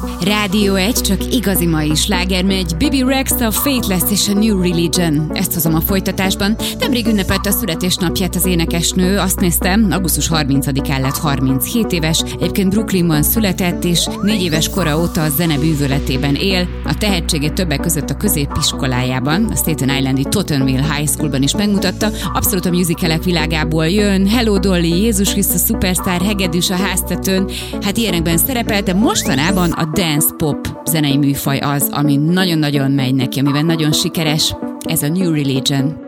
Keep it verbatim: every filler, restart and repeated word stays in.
Rádió egy, csak igazi mai sláger megy. Bibi Rexa, a Faithless és a New Religion. Ezt hozom a folytatásban. Nemrég ünnepelte a születésnapját az énekesnő. Azt néztem, augusztus harmincadikán lett harminchét éves. Egyébként Brooklynban született, és négy éves kora óta a zene bűvöletében él. A tehetségét többek között a középiskolájában, a Staten Islandi Tottenville High Schoolban is megmutatta. Abszolút a musicalek világából jön. Hello Dolly, Jézus Krisztus Superstar, Hegedűs a háztetőn. Hát ilyenekben szerepelt, de mostanában a dance pop zenei műfaj az, ami nagyon-nagyon megy neki, amiben nagyon sikeres. Ez a New Religion.